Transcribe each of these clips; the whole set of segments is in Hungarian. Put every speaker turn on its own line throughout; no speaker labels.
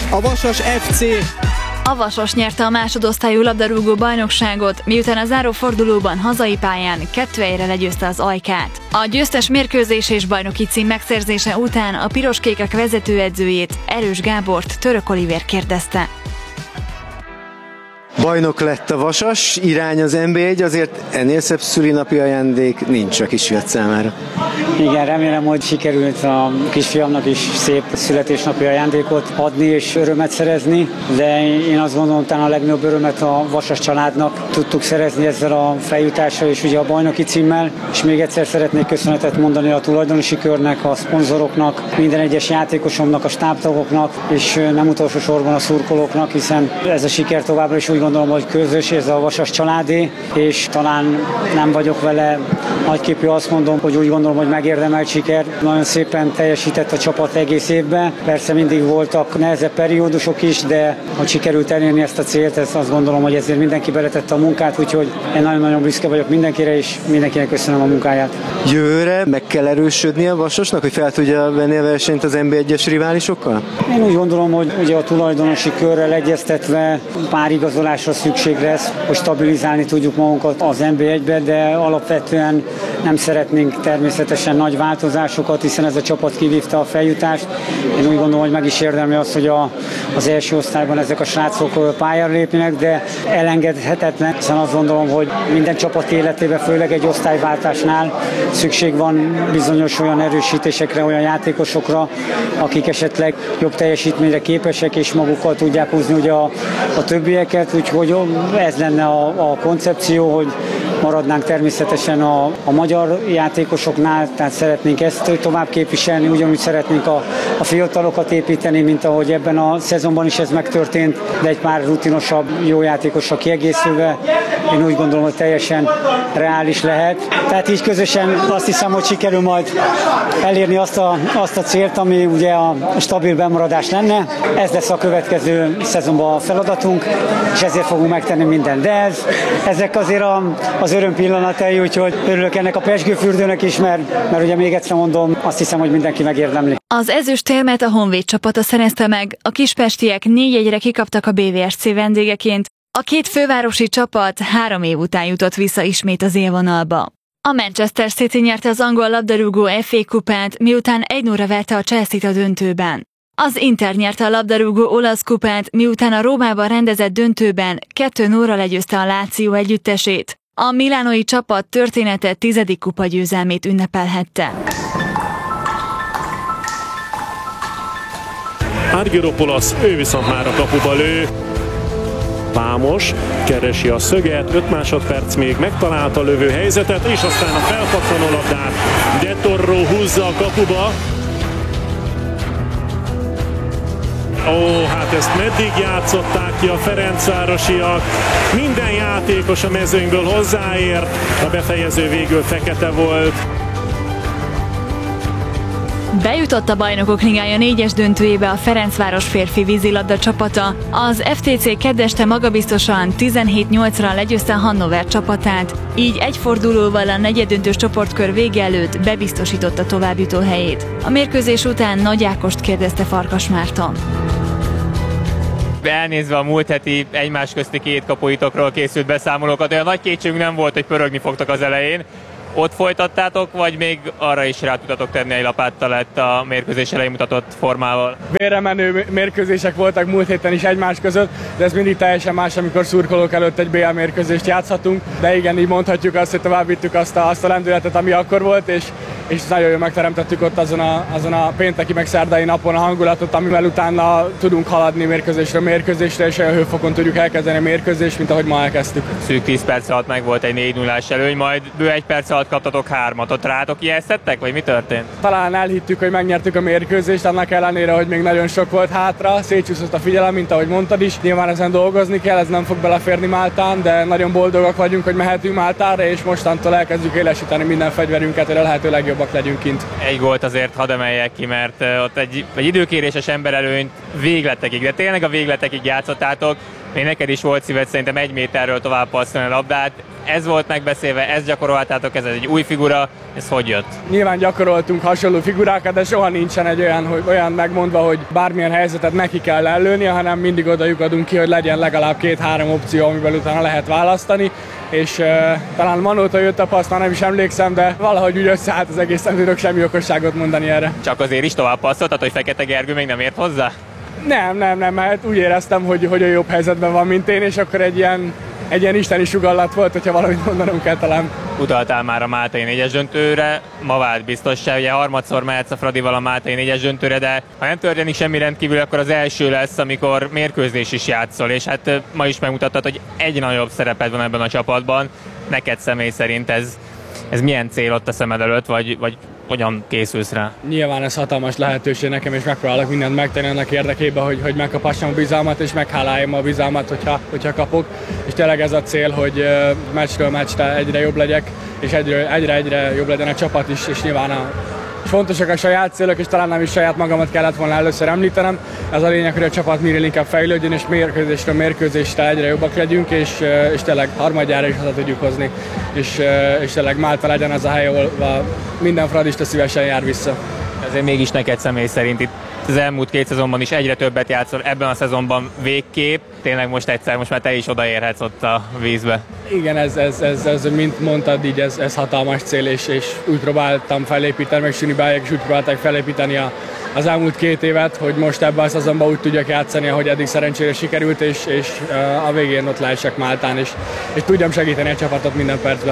a Vasas FC.
A Vasas nyerte a másodosztályú labdarúgó bajnokságot, miután a záró fordulóban hazai pályán 2-1-re legyőzte az Ajkát. A győztes mérkőzés és bajnoki cím megszerzése után a piroskékek vezetőedzőjét, Erős Gábort Török Olivér kérdezte.
Bajnok lett a Vasas, irány az NB1, azért ennél szebb szülinapi ajándék nincs a kisfiat számára.
Igen, remélem, hogy sikerült a kisfiamnak is szép születésnapi ajándékot adni és örömet szerezni, de én azt gondolom, talán a legnagyobb örömet a Vasas családnak tudtuk szerezni ezzel a feljutással és ugye a bajnoki címmel, és még egyszer szeretnék köszönetet mondani a tulajdonosi körnek, a szponzoroknak, minden egyes játékosomnak, a stábtagoknak, és nem utolsó sorban a szurkolóknak, hiszen ez a siker továbbra is úgy gondolom, hogy közös, ez a Vasas családé, és talán nem vagyok vele nagyképű, azt mondom, hogy úgy gondolom, hogy megérdemelt siker. Nagyon szépen teljesített a csapat egész évben. Persze mindig voltak nehezebb periódusok is, de hogy sikerült elérni ezt a célt, ezt azt gondolom, hogy ezért mindenki beletette a munkát, úgyhogy én nagyon-nagyon büszke vagyok mindenkire, és mindenkinek köszönöm a munkáját.
Jövőre meg kell erősödni a Vasasnak, hogy fel tudja venni a versenyt az NB1-es riválisokkal?
Én úgy gondolom, hogy ugye a tulajdonosi körrel egyeztetve pár igazolásra szükség lesz, hogy stabilizálni tudjuk magunkat az NB1-be, de alapvetően nem szeretnénk természetesen nagy változásokat, hiszen ez a csapat kivívta a feljutást. Én úgy gondolom, hogy meg is érdemli azt, hogy az első osztályban ezek a srácok pályára lépjenek, de elengedhetetlen, hiszen azt gondolom, hogy minden csapat életében, főleg egy osztályváltásnál szükség van bizonyos olyan erősítésekre, olyan játékosokra, akik esetleg jobb teljesítményre képesek, és magukkal tudják húzni ugye a többieket, úgyhogy ez lenne a koncepció, hogy maradnánk természetesen a magyar játékosoknál, tehát szeretnénk ezt tovább képviselni, ugyanúgy szeretnénk a fiatalokat építeni, mint ahogy ebben a szezonban is ez megtörtént, de egy pár rutinosabb, jó játékosra kiegészülve. Én úgy gondolom, hogy teljesen reális lehet. Tehát így közösen azt hiszem, hogy sikerül majd elérni azt a célt, ami ugye a stabil bemaradás lenne. Ez lesz a következő szezonban a feladatunk, és ezért fogunk megtenni mindent. De ezek azért az öröm pillanatai, úgyhogy örülök ennek a pezsgőfürdőnek is, mert ugye még egyszer mondom, azt hiszem, hogy mindenki megérdemli.
Az ezüstérmet a Honvéd csapata szerezte meg, a kispestiek 4-1-re kikaptak a BVSC vendégeként, a két fővárosi csapat 3 év után jutott vissza ismét az élvonalba. A Manchester City nyerte az angol labdarúgó FA kupát, miután 1-0-ra verte a Chelsea-t a döntőben. Az Inter nyerte a labdarúgó olasz kupát, miután a Rómában rendezett döntőben 2-0-ra legyőzte a Lazio együttesét. A milánói csapat története 10. kupagyőzelmét ünnepelhette.
Argyropoulos, ő viszont már a kapuba lő. Vámos keresi a szöget, 5 másodperc még, megtalálta a lövő helyzetet, és aztán a felpattanó labdát De Torro húzza a kapuba. Hát ezt meddig játszották ki a ferencvárosiak? Minden játékos a mezőnyből hozzáért, a befejező végül fekete volt.
Bejutott a Bajnokok Ligája 4-es döntőjébe a Ferencváros férfi vízilabda csapata. Az FTC kedveste magabiztosan 17-8-ra legyőzte a Hannover csapatát, így egy fordulóval a negyeddöntős csoportkör vége előtt bebiztosította továbbjutó helyét. A mérkőzés után Nagy Ákost kérdezte Farkas Márton.
Elnézve a múlt heti egymás közti két kapuitokról készült beszámolókat, olyan nagy kétségünk nem volt, hogy pörögni fogtak az elején. Ott folytattátok, vagy még arra is rá tudtatok tenni egy lapáttal lett a mérkőzés elején mutatott formával?
Vérremenő mérkőzések voltak múlt héten is egymás között, de ez mindig teljesen más, amikor szurkolók előtt egy BL mérkőzést játszhatunk. De igen, így mondhatjuk azt, hogy tovább vittük azt a lendületet, ami akkor volt, és nagyon jól megteremtettük ott azon a pénteki meg szerdai napon a hangulatot, amivel utána tudunk haladni mérkőzésre, és olyan hőfokon tudjuk elkezdeni a mérkőzést, mint ahogy ma elkezdtük.
Szűk 10 perc alatt meg volt egy 4-0-ás előny, majd bő 1 perc alatt kaptatok 3-at. Ott rátok ijesztettek, vagy mi történt?
Talán elhittük, hogy megnyertük a mérkőzést, annak ellenére, hogy még nagyon sok volt hátra, szétcsúszott a figyelem, mint ahogy mondtad is. Nyilván ezen dolgozni kell, ez nem fog beleférni Máltán, de nagyon boldogak vagyunk, hogy mehetünk Máltára, és mostantól elkezdjük élesíteni minden fegyverünket, hogy a lehető legjobb jobbak legyünk kint.
Egy gólt azért hadd emeljek ki, mert ott egy időkéréses emberelőnyt végletekig, de tényleg a végletekig játszottátok. Még neked is volt szíved szerintem 1 méterről tovább passzolni a labdát. Ez volt megbeszélve, ezt gyakoroltátok, ez egy új figura, ez hogy jött?
Nyilván gyakoroltunk hasonló figurákat, de soha nincsen egy olyan megmondva, hogy bármilyen helyzetet neki kell ellőni, hanem mindig oda lyukadunk ki, hogy legyen legalább 2-3 opció, amiből utána lehet választani. És talán Manótól jött a passz, már nem is emlékszem, de valahogy úgy összeállt az egész, nem tudok semmi okosságot mondani erre.
Csak azért is tovább passzoltat, hogy Fekete Gergő még nem ért hozzá?
Nem, mert úgy éreztem, hogy ő jobb helyzetben van, mint én, és akkor egy ilyen isteni sugallat volt, hogyha valamit mondanom kell talán.
Utaltál már a Mátei 4-es döntőre, ma vált biztossá, ugye harmadszor mehetsz a Fradival a Mátei 4-es döntőre, de ha nem történik semmi rendkívül, akkor az első lesz, amikor mérkőzés is játszol, és hát ma is megmutattad, hogy egy nagyobb szereped van ebben a csapatban. Neked személy szerint ez milyen cél ott a szemed előtt, vagy hogyan készülsz rá?
Nyilván ez hatalmas lehetőség nekem, és megpróbálok mindent megtenni annak érdekében, hogy megkapassam a bizalmat, és megháláljam a bizalmat, hogyha kapok. És tényleg ez a cél, hogy meccsről meccsre egyre jobb legyek, és egyre jobb legyen a csapat is, és nyilván fontosak a saját célok, és talán nem is saját magamat kellett volna először említenem. Ez a lényeg, hogy a csapat minél inkább fejlődjön, és mérkőzésről mérkőzésre egyre jobbak legyünk, és tényleg harmadjára is haza tudjuk hozni. És tényleg Málta legyen az a hely, ahol minden fradista szívesen jár vissza.
Azért mégis neked személy szerint itt az elmúlt 2 szezonban is egyre többet játszol, ebben a szezonban végképp, tényleg most már te is odaérhetsz ott a vízbe.
Igen, ez mint mondtad, így ez hatalmas cél, és úgy próbáltam felépíteni, meg Süni Bályek is úgy próbálták felépíteni az elmúlt 2 évet, hogy most ebben a szezonban úgy tudjak játszani, ahogy eddig szerencsére sikerült, és a végén ott lehessek Máltán, és tudjam segíteni a csapatot minden percben.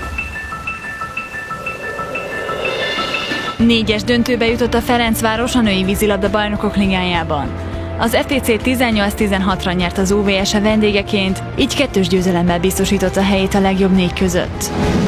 4-es döntőbe jutott a Ferencváros a női vízilabda bajnokok ligájában. Az FTC 18-16-ra nyert az UVS-e vendégeként, így 2-s győzelemmel biztosította helyét a legjobb 4 között.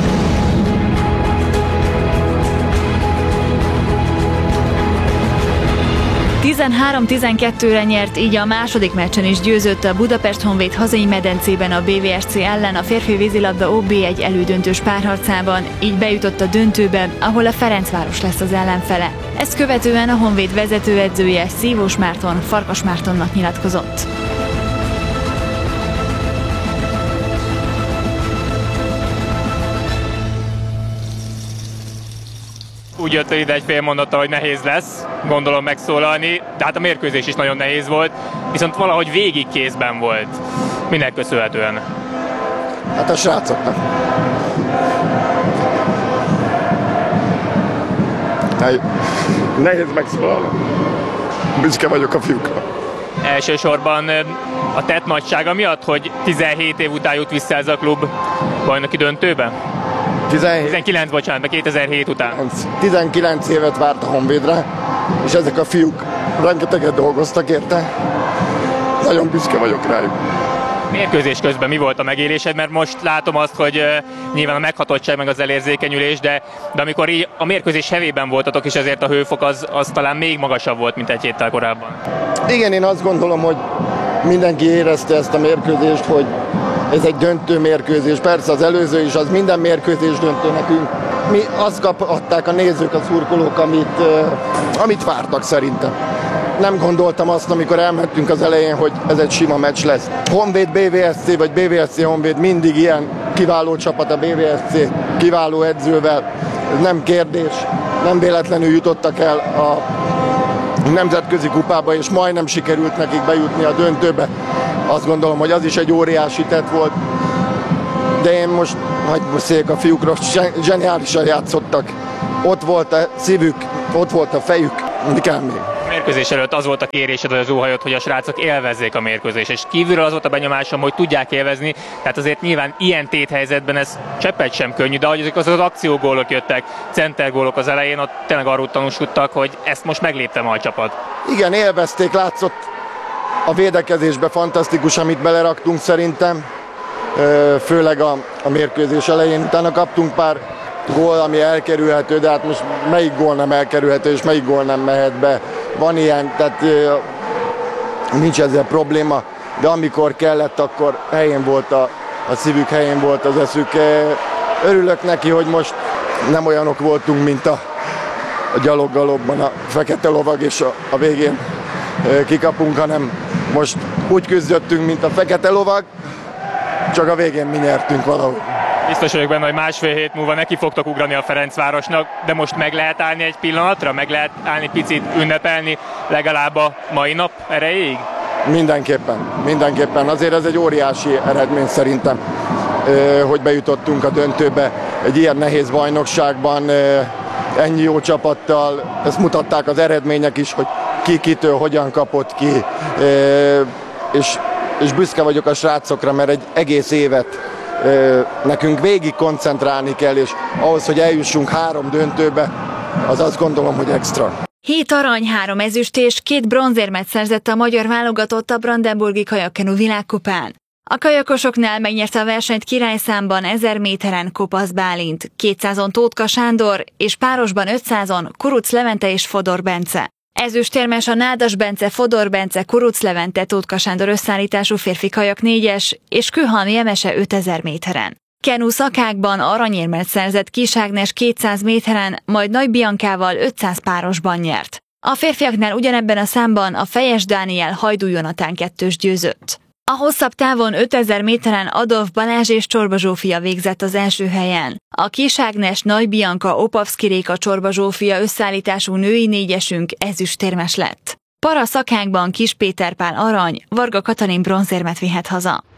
(13-12-re) nyert, így a második meccsen is győzött a Budapest Honvéd hazai medencében a BVSC ellen a férfi vízilabda OB1 elődöntős párharcában, így bejutott a döntőbe, ahol a Ferencváros lesz az ellenfele. Ezt követően a Honvéd vezetőedzője Szívós Márton Farkas Mártonnak nyilatkozott.
Úgy jött ide egy fél mondattal, hogy nehéz lesz, gondolom megszólalni, de hát a mérkőzés is nagyon nehéz volt, viszont valahogy végig kézben volt. Minek köszönhetően?
Hát a srácoknak. Nehéz megszólalni. Büszke vagyok a fiúkra.
Elsősorban a tett nagysága miatt, hogy 17 év után jut vissza ez a klub bajnoki döntőbe? 19, bocsánat, 2007 után.
19 évet várt a Honvédre, és ezek a fiúk rengeteget dolgoztak érte. Nagyon büszke vagyok rájuk.
Mérkőzés közben mi volt a megélésed? Mert most látom azt, hogy nyilván a meghatottság meg az elérzékenyülés, de amikor így a mérkőzés hevében voltatok, és ezért a hőfok az talán még magasabb volt, mint egy héttel korábban.
Igen, én azt gondolom, hogy mindenki érezte ezt a mérkőzést, hogy ez egy döntő mérkőzés. Persze az előző is, az minden mérkőzés döntő nekünk. Mi azt kaphatták a nézők, a szurkolók, amit vártak szerintem. Nem gondoltam azt, amikor elmentünk az elején, hogy ez egy sima meccs lesz. Honvéd BVSC vagy BVSC Honvéd mindig ilyen kiváló csapat, a BVSC kiváló edzővel. Ez nem kérdés. Nem véletlenül jutottak el a nemzetközi kupába, és majdnem sikerült nekik bejutni a döntőbe. Azt gondolom, hogy az is egy óriási tett volt. De én most hagyj beszéljek a fiúkról, zseniálisan játszottak. Ott volt a szívük, ott volt a fejük, mi kell még.
A mérkőzés előtt az volt a kérésed, az óhajott, hogy a srácok élvezzék a mérkőzést, és kívülről az volt a benyomásom, hogy tudják élvezni, tehát azért nyilván ilyen téthelyzetben ez cseppet sem könnyű, de ahogy ezek az akciógólok jöttek, centergólok az elején, ott tényleg arról tanúskodtak, hogy ezt most megléptem a csapat.
Igen, élvezték, látszott a védekezésbe fantasztikus, amit beleraktunk szerintem, főleg a mérkőzés elején. Utána kaptunk pár gól, ami elkerülhető, de hát most melyik gól nem elkerülhető, és melyik gól nem mehet be. Van ilyen, tehát nincs ezzel probléma, de amikor kellett, akkor helyén volt a szívük, helyén volt az eszük. Örülök neki, hogy most nem olyanok voltunk, mint a a gyaloggalobban a fekete lovag és a végén kikapunk, hanem most úgy küzdöttünk, mint a fekete lovag, csak a végén mi nyertünk valahogy.
Biztos vagyok benne, hogy másfél hét múlva neki fogtok ugrani a Ferencvárosnak, de most meg lehet állni egy pillanatra? Meg lehet állni picit ünnepelni legalább a mai nap erejéig?
Mindenképpen. Azért ez egy óriási eredmény szerintem, hogy bejutottunk a döntőbe egy ilyen nehéz bajnokságban, ennyi jó csapattal. Ezt mutatták az eredmények is, hogy ki kitől hogyan kapott ki, és büszke vagyok a srácokra, mert egy egész évet nekünk végig koncentrálni kell, és ahhoz, hogy eljussunk 3 döntőbe, az azt gondolom, hogy extra.
7 arany, 3 ezüst és 2 bronzérmet szerzett a magyar válogatott a Brandenburgi kajakkenu világkupán. A kajakosoknál megnyerte a versenyt királyszámban 1000 méteren Kopasz Bálint, 200-on Tótka Sándor és párosban 500-on Kuruc Levente és Fodor Bence. Ezüstérmes a Nádas Bence, Fodor Bence, Kuruc Levente, Tótka Sándor összeállítású férfi kajak 4-es és Kőhalmi Emese 5000 méteren. Kenu szakákban aranyérmet szerzett Kis Ágnes 200 méteren, majd Nagy Biankával 500 párosban nyert. A férfiaknál ugyanebben a számban a Fejes Dániel Hajdú Jonatán 2-s győzött. A hosszabb távon 5000 méteren Adolf Balázs és Csorba Zsófia végzett az első helyen. A Kis Ágnes, Nagy Bianka, Opavszki Réka, Csorba Zsófia összeállítású női 4-esünk ezüstérmes lett. Para szakákban Kis Péter Pál arany, Varga Katalin bronzérmet vihet haza.